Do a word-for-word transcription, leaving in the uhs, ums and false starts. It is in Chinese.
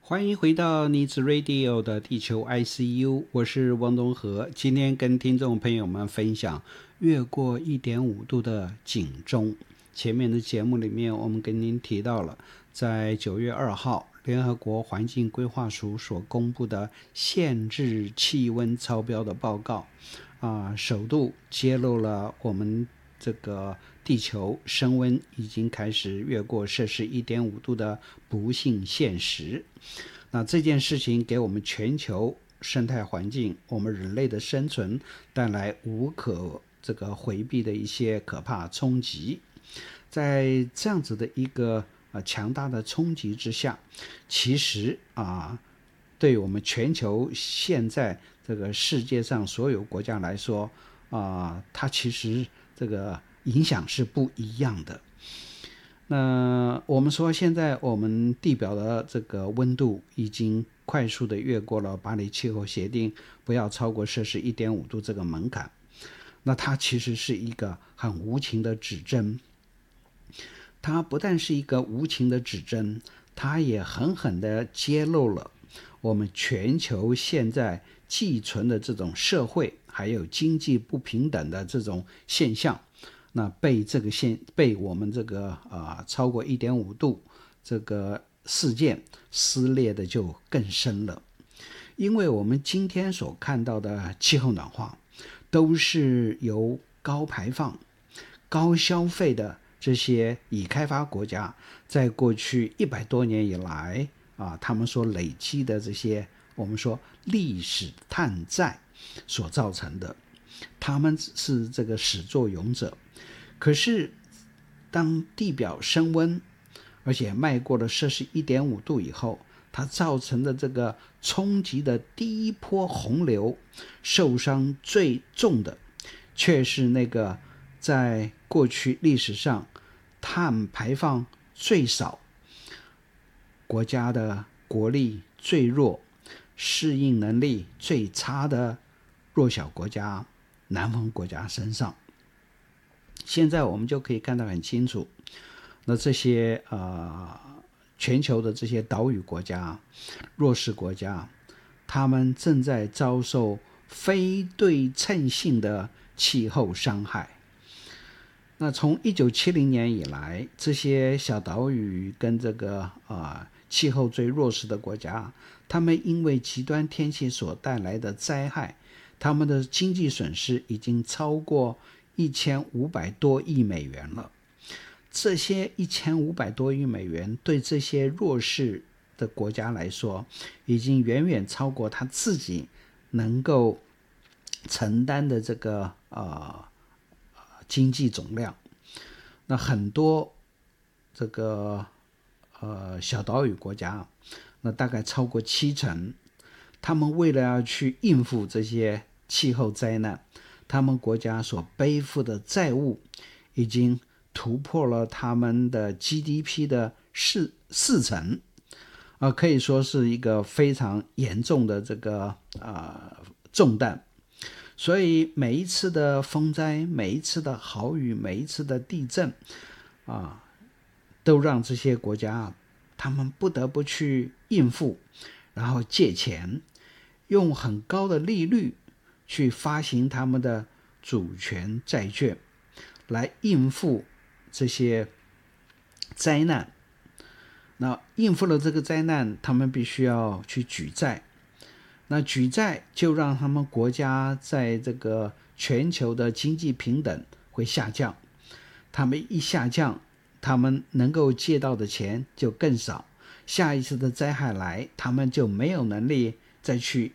欢迎回到尼子 Radio 的地球 I C U， 我是汪东和。今天跟听众朋友们分享越过 一点五 度的警钟。前面的节目里面我们跟您提到了，在九月二号联合国环境规划署所公布的限制气温超标的报告啊，首度揭露了我们这个地球升温已经开始越过摄氏 一点五 度的不幸现实。那这件事情给我们全球生态环境，我们人类的生存带来无可这个回避的一些可怕冲击。在这样子的一个呃强大的冲击之下，其实啊，对我们全球现在这个世界上所有国家来说啊，它其实这个影响是不一样的。那我们说现在我们地表的这个温度已经快速的越过了巴黎气候协定不要超过摄氏 一点五 度这个门槛，那它其实是一个很无情的指针。它不但是一个无情的指针，它也狠狠地揭露了我们全球现在寄存的这种社会还有经济不平等的这种现象，那被这个现被我们这个呃超过 一点五 度这个事件撕裂的就更深了。因为我们今天所看到的气候暖化都是由高排放高消费的这些已开发国家在过去一百多年以来啊，他们所累积的这些我们说历史碳债所造成的，他们是这个始作俑者。可是当地表升温而且迈过了摄氏 一点五 度以后，它造成的这个冲击的第一波洪流，受伤最重的却是那个在过去历史上碳排放最少、国家的国力最弱、适应能力最差的弱小国家南方国家身上。现在我们就可以看得很清楚，那这些呃全球的这些岛屿国家、弱势国家，他们正在遭受非对称性的气候伤害。那从一九七零年以来，这些小岛屿跟这个呃气候最弱势的国家，他们因为极端天气所带来的灾害，他们的经济损失已经超过一千五百多亿美元了。这些一千五百多亿美元对这些弱势的国家来说，已经远远超过他自己能够承担的这个呃经济总量。那很多这个呃小岛屿国家，那大概超过七成，他们为了要去应付这些气候灾难，他们国家所背负的债务已经突破了他们的 G D P 的四四成，啊、呃，可以说是一个非常严重的这个呃重担。所以每一次的风灾，每一次的豪雨，每一次的地震，啊，都让这些国家他们不得不去应付，然后借钱，用很高的利率去发行他们的主权债券，来应付这些灾难。那应付了这个灾难，他们必须要去举债。那举债就让他们国家在这个全球的经济平等会下降，他们一下降，他们能够借到的钱就更少，下一次的灾害来，他们就没有能力再去